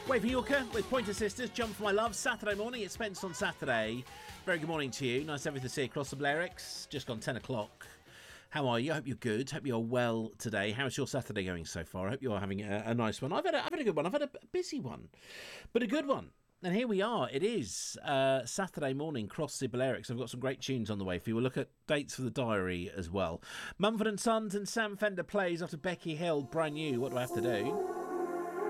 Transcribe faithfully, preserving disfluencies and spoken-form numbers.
Wave for Yorker with Pointer Sisters, Jump for My Love, Saturday morning. It's Spence on Saturday. Very good morning to you. Nice to have you to see across the Blairicks. Just gone ten o'clock. How are you? I hope you're good. Hope you're well today. How's your Saturday going so far? I hope you're having a, a nice one. I've had a, I've had a good one. I've had a busy one, but a good one. And here we are. It is uh, Saturday morning, Cross the Balearics. I've got some great tunes on the way for you. We'll look at dates for the diary as well. Mumford and Sons and Sam Fender plays after Becky Hill, brand new. What do I have to do?